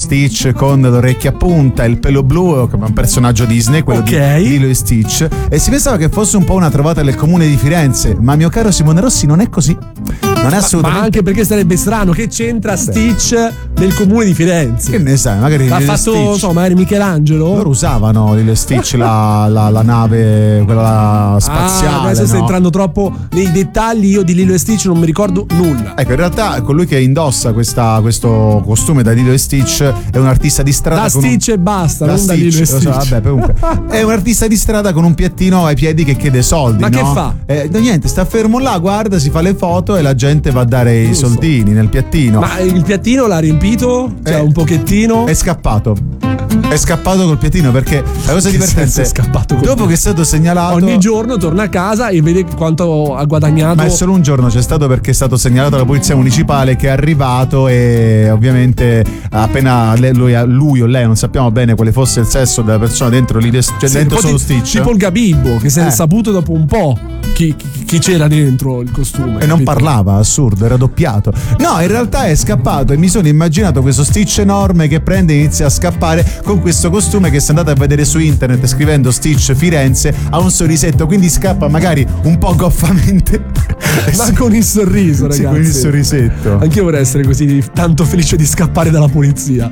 Stitch con le orecchie a punta e il pelo blu, come un personaggio Disney, quello di Lilo e Stitch, e si pensava che fosse un po' una trovata del comune di Firenze, ma mio caro Simone Rossi non è così. Non è assolutamente. Ma anche perché sarebbe strano, che c'entra Stitch nel comune di Firenze? Che ne sai, magari l'ha fatto magari Michelangelo. Loro usavano Lilo e Stitch la nave, quella spaziale. Adesso stai entrando troppo nei dettagli. Io di Lilo e Stitch non mi ricordo nulla. Ecco, in realtà colui che indossa questo costume da Lilo e Stitch è un artista di strada. Da Stitch e basta, non da Lilo e Stitch. Vabbè, comunque è un artista di strada con un piattino ai piedi che chiede soldi. Ma no? che fa? Niente, sta fermo là, guarda, si fa le foto e la gente va a dare i soldini nel piattino. Ma il piattino l'ha riempito? Cioè un pochettino? È scappato col piattino, perché la cosa divertente è scappato dopo che è stato segnalato. Ogni giorno torna a casa e vede quanto ha guadagnato. Ma è solo un giorno c'è stato, perché è stato segnalato alla polizia municipale, che è arrivato e ovviamente appena lui o lei, non sappiamo bene quale fosse il sesso della persona dentro lì, cioè dentro solo Stitch, tipo il Gabibbo che si è saputo dopo un po' chi c'era dentro il costume e non parlava, assurdo, era doppiato. No, in realtà è scappato, e mi sono immaginato questo Stitch enorme che prende e inizia a scappare con questo costume, che se andate a vedere su internet scrivendo Stitch Firenze ha un sorrisetto, quindi scappa magari un po' goffamente, ma con il sorriso, ragazzi. Sì, con il sorrisetto. Anch'io vorrei essere così tanto felice di scappare dalla polizia.